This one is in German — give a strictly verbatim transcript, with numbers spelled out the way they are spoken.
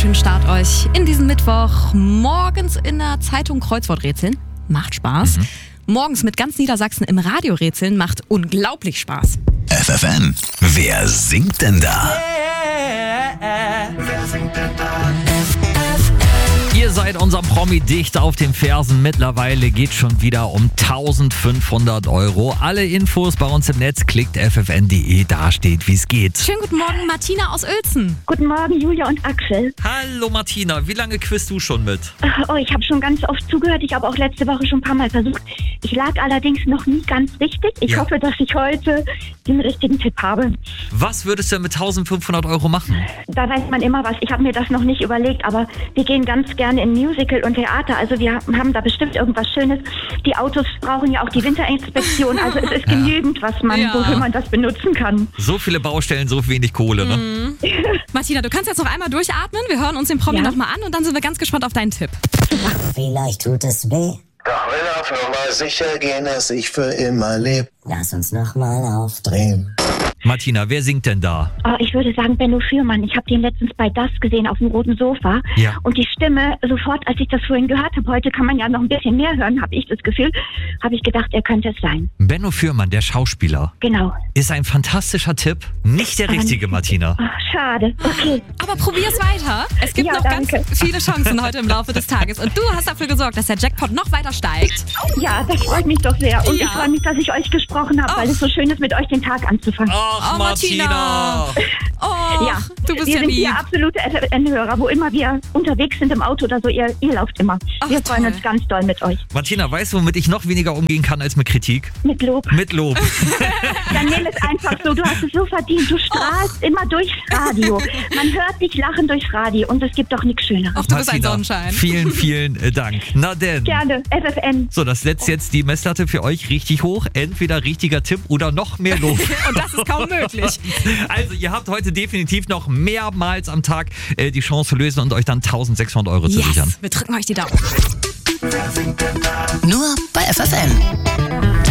wunderschönen Start euch in diesen Mittwoch. Morgens in der Zeitung Kreuzworträtseln. Macht Spaß. Mhm. Morgens mit ganz Niedersachsen im Radio rätseln macht unglaublich Spaß. F F N, wer singt denn da? Wer singt denn da? Ihr seid unserem Promi dicht auf den Fersen. Mittlerweile geht schon wieder um eintausendfünfhundert Euro. Alle Infos bei uns im Netz. Klickt f f n punkt d e, da steht, wie es geht. Schönen guten Morgen, Martina aus Uelzen. Guten Morgen, Julia und Axel. Hallo Martina, wie lange quizst du schon mit? Oh, ich habe schon ganz oft zugehört. Ich habe auch letzte Woche schon ein paar Mal versucht. Ich lag allerdings noch nie ganz richtig. Ich Ja. hoffe, dass ich heute den richtigen Tipp habe. Was würdest du denn mit eintausendfünfhundert Euro machen? Da weiß man immer was. Ich habe mir das noch nicht überlegt, aber wir gehen ganz gerne in Musical und Theater. Also wir haben da bestimmt irgendwas Schönes. Die Autos brauchen ja auch die Winterinspektion. Also es ist genügend, was man, Ja. wofür man das benutzen kann. So viele Baustellen, so wenig Kohle, ne? Martina, du kannst jetzt noch einmal durchatmen. Wir hören uns den Promi Ja. nochmal an und dann sind wir ganz gespannt auf deinen Tipp. Vielleicht tut es weh. Doch will auf Nummer sicher gehen, dass ich für immer lebe. Lass uns nochmal aufdrehen. Martina, wer singt denn da? Oh, ich würde sagen Benno Fürmann. Ich habe den letztens bei Das gesehen auf dem roten Sofa. Ja. Und die Stimme, sofort, als ich das vorhin gehört habe, heute kann man ja noch ein bisschen mehr hören, habe ich das Gefühl, habe ich gedacht, er könnte es sein. Benno Fürmann, der Schauspieler. Genau. Ist ein fantastischer Tipp. Nicht der richtige, Martina. Ach, schade. Okay. Aber probier's weiter. Es gibt Ja, noch danke. ganz viele Chancen heute im Laufe des Tages. Und du hast dafür gesorgt, dass der Jackpot noch weiter steigt. Ja, das freut mich doch sehr. Und Ja. ich freue mich, dass ich euch gesprochen habe, weil es so schön ist, mit euch den Tag anzufangen. Ach, Oh, Martina. Oh, Ja, du bist wir ja sind lieb. hier absolute F F N-Hörer, wo immer wir unterwegs sind im Auto oder so, ihr, ihr lauft immer. Ach, wir freuen toll. uns ganz doll mit euch. Martina, weißt du, womit ich noch weniger umgehen kann als mit Kritik? Mit Lob. Mit Lob. Dann nimm es einfach so, du hast es so verdient. Du strahlst immer durchs Radio. Man hört dich lachen durchs Radio und es gibt doch nichts Schöneres. Ach, du bist ein Martina, Sonnenschein. Vielen, vielen äh, Dank. Na denn. Gerne, F F N. So, das setzt jetzt die Messlatte für euch richtig hoch. Entweder richtiger Tipp oder noch mehr Lob. Und das ist kaum möglich. Also, ihr habt heute definitiv noch mehrmals am Tag äh, die Chance zu lösen und euch dann eintausendsechshundert Euro zu sichern. Yes, wir drücken euch die Daumen. Nur bei F F N.